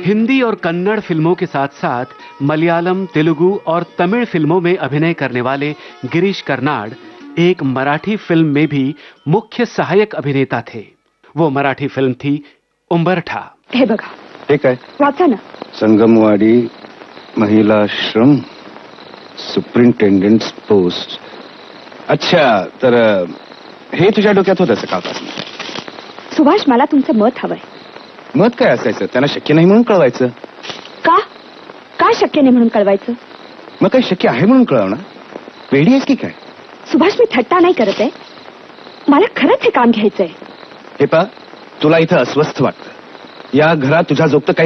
हिंदी और कन्नड़ फिल्मों के साथ साथ मलयालम, तेलुगु और तमिल फिल्मों में अभिनय करने वाले गिरीश कर्नाड एक मराठी फिल्म में भी मुख्य सहायक अभिनेता थे। वो मराठी फिल्म थी उंबरठा। हे बघा, ठीक आहे, वाचा ना। Sangamwadi महिलाश्रम superintendent post. अच्छा, तर हे तुझ्या डोक्यात होतं सकाळपासून? सुभाष, मला तुमचं मत हवंय. मत काय असायचं? त्यांना शक्य नाही म्हणून कळवायचं. का? का शक्य नाही म्हणून कळवायचं? मग काही शक्य आहे म्हणून कळवणार? वेडी आहेस की काय? सुभाष, मी थट्टा नाही करत आहे. मला खरंच हे काम घ्यायचंय. हे पा, तुला इथं अस्वस्थ वाटतं. या घरात तुझ्या जोगतं काही